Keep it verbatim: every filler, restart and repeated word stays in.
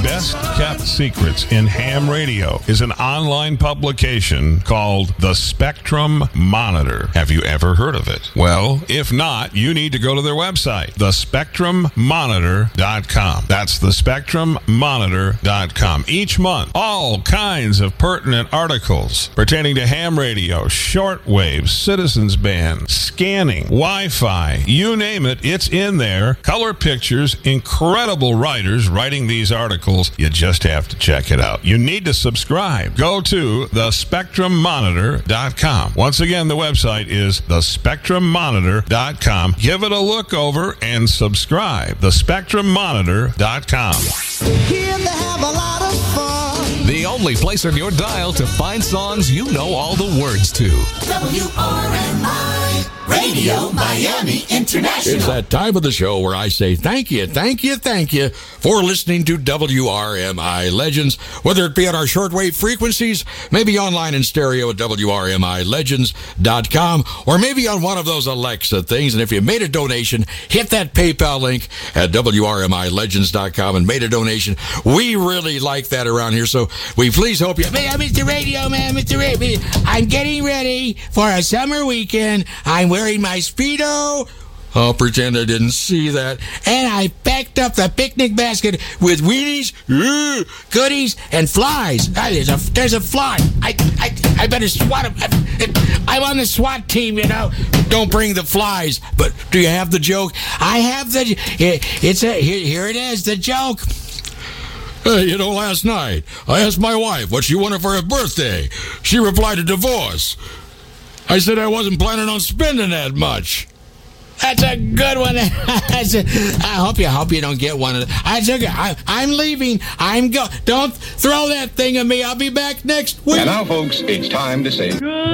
best kept secrets in ham radio is an online publication called The Spectrum Monitor. Have you ever heard of it? Well, if not, you need to go to their website, the spectrum monitor dot com. That's the spectrum monitor dot com. Each month, all kinds of pertinent articles pertaining to ham radio, shortwave, citizens band, scanning, Wi-Fi, you name it, it's in there. Color pictures, incredible writers writing these articles. You just have to check it out. You need to subscribe. Go to the spectrum monitor dot com. Once again, the website is the spectrum monitor dot com. Give it a look over and subscribe. the spectrum monitor dot com. Here they have a lot of fun. The only place on your dial to find songs you know all the words to. W R M I Radio Miami International. It's that time of the show where I say thank you, thank you, thank you for listening to W R M I Legends, whether it be on our shortwave frequencies, maybe online in stereo at W R M I legends dot com, or maybe on one of those Alexa things. And if you made a donation, hit that PayPal link at W R M I legends dot com and made a donation. We really like that around here, so we please hope you... Hey, Mister Radio Man, Mister Radio, I'm getting ready for a summer weekend. I'm wearing my Speedo. I'll pretend I didn't see that. And I packed up the picnic basket with weenies, uh, goodies, and flies. Ah, there's a there's a fly. I I I better swat him. I, I'm on the SWAT team, you know. Don't bring the flies. But do you have the joke? I have the. It, it's a here, here it is. The joke. Hey, you know, last night I asked my wife what she wanted for her birthday. She replied a divorce. I said I wasn't planning on spending that much. That's a good one. That's a, I hope you hope you don't get one of them. I, I, I'm leaving. I'm go. Don't throw that thing at me. I'll be back next week. And now, folks, it's time to say.